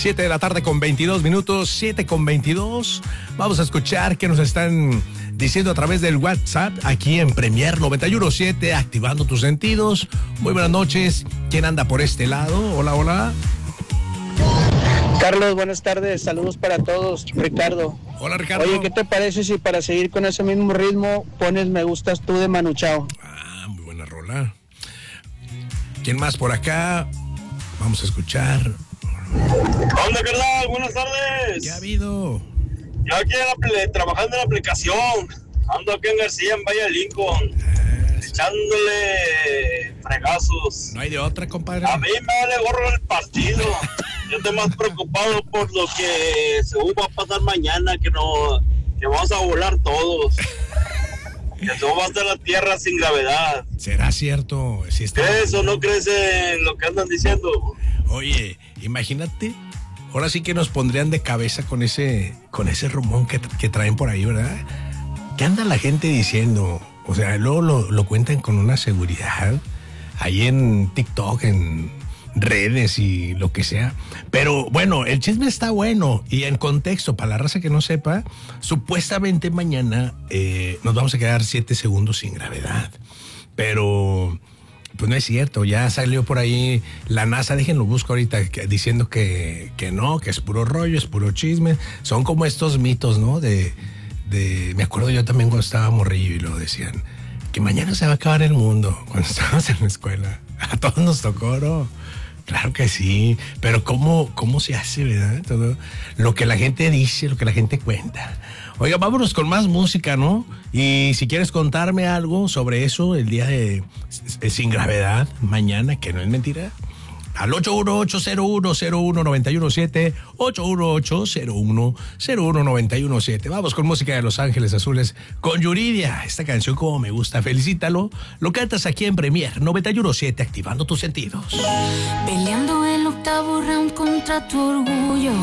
7 de la tarde con 22 minutos, 7 con 22. Vamos a escuchar qué nos están diciendo a través del WhatsApp aquí en Premier 91.7, activando tus sentidos. Muy buenas noches. ¿Quién anda por este lado? Hola, hola. Carlos, buenas tardes. Saludos para todos. Ricardo. Hola, Ricardo. Oye, ¿qué te parece si para seguir con ese mismo ritmo pones Me Gustas Tú de Manu Chao? Muy buena rola. ¿Quién más por acá? Vamos a escuchar. Hola, carnal, buenas tardes. ¿Qué ha habido? Yo aquí trabajando en la aplicación. Ando aquí en García, en Valle de Lincoln. Echándole fregazos. No hay de otra, compadre. A mí me vale gorro el partido. Yo estoy más preocupado por lo que según va a pasar mañana, que vamos a volar todos. Que todo va a estar la tierra sin gravedad. ¿Será cierto? Si está... ¿Crees o no crees en lo que andan diciendo? Oye, imagínate, ahora sí que nos pondrían de cabeza con ese rumón que traen por ahí, ¿verdad? ¿Qué anda la gente diciendo? O sea, luego lo cuentan con una seguridad ahí en TikTok, en redes y lo que sea. Pero bueno, el chisme está bueno y en contexto, para la raza que no sepa, supuestamente mañana nos vamos a quedar 7 segundos sin gravedad. Pero pues no es cierto, ya salió por ahí la NASA, déjenlo busco ahorita, diciendo que no, que es puro rollo, es puro chisme. Son como estos mitos, ¿no? Me acuerdo yo también cuando estaba morrillo y lo decían, que mañana se va a acabar el mundo, cuando estábamos en la escuela. A todos nos tocó, ¿no? Claro que sí, pero ¿cómo se hace, verdad? Todo lo que la gente dice, lo que la gente cuenta. Oiga, vámonos con más música, ¿no? Y si quieres contarme algo sobre eso, el día de Sin Gravedad, mañana, que no es mentira, al 818-0101-917, 818-0101-917. Vamos con música de Los Ángeles Azules, con Yuridia. Esta canción como me gusta, felicítalo. Lo cantas aquí en Premier 91.7, activando tus sentidos. Peleando el octavo round contra tu orgullo.